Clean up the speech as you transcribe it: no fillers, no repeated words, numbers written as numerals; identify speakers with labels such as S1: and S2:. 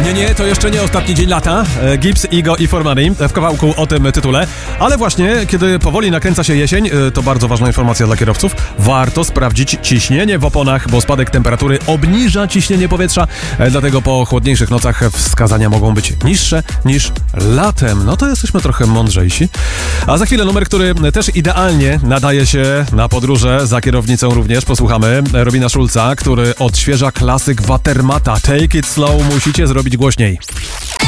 S1: Nie, to jeszcze nie ostatni dzień lata. Gibbs, Igo i Formani w kawałku o tym tytule. Ale właśnie, kiedy powoli nakręca się jesień, to bardzo ważna informacja dla kierowców, warto sprawdzić ciśnienie w oponach, bo spadek temperatury obniża ciśnienie powietrza, dlatego po chłodniejszych nocach wskazania mogą być niższe niż latem. No to jesteśmy trochę mądrzejsi. A za chwilę numer, który też idealnie nadaje się na podróże, za kierownicą również. Posłuchamy Robina Schulza, który odświeża klasyk Watermata. Take it slow, musicie zrobić głośniej.